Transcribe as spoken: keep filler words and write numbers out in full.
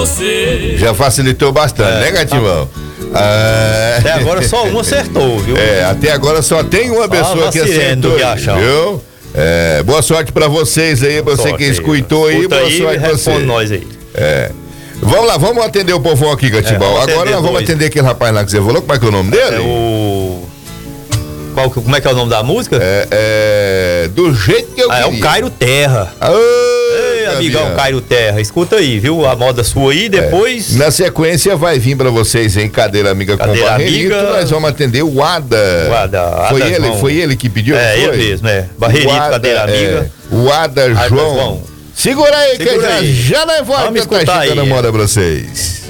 você. Já facilitou bastante, É, né, Gativão? Tá. Ah, Até agora só um acertou, viu? É, até agora só tem uma Só pessoa a que sirene do acertou, Riachão. viu? É, boa sorte pra vocês aí, você Sorte que aí, escutou aí, escuta boa aí, sorte pra você. responde nós aí. É. Vamos lá, vamos atender o povão aqui, Gatibal. É, vamos Agora atender nós vamos dois. atender aquele rapaz lá que você falou, como é que é o nome dele? É o... Qual, que- como é que é o nome da música? É, é, do jeito que eu Ah, é queria. o Cairo Terra. Ô, Ei, amigão, Caminhão. Cairo Terra. Escuta aí, viu? A moda sua aí, depois... Na sequência vai vir pra vocês em Cadeira Amiga Cadeira com Barreirito, Amiga. nós vamos atender o Ada. O Ada, Ada foi ele, João. foi ele que pediu, É, não foi? ele mesmo, é. Barreirito, O Ada, Cadeira Amiga. é, o Ada Ada João. João. Segura aí, Segura que já, aí. já nós volta, Vamos tá escutar chegando aí, a é. moda pra vocês.